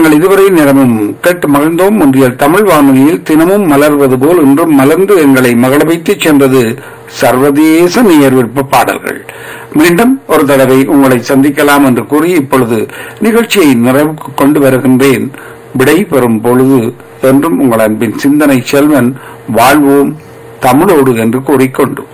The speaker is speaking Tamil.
நாங்கள் இதுவரை நேரமும் கேட்டு மகிழ்ந்தோம். ஒன்றியல் தமிழ் வானொலியில் தினமும் மலர்வது போல் இன்றும் மலர்ந்து எங்களை மகள வைத்துச் சென்றது சர்வதேச நேயர் விருப்ப பாடல்கள். மீண்டும் ஒரு தடவை உங்களை சந்திக்கலாம் என்று கூறி இப்பொழுது நிகழ்ச்சியை நிறைவுக்கு கொண்டு வருகின்றேன். விடை பெறும் பொழுது என்றும் உங்கள் அன்பின் சிந்தனை செல்வன். வாழ்வோம் தமிழோடு என்று கூறிக்கொண்டு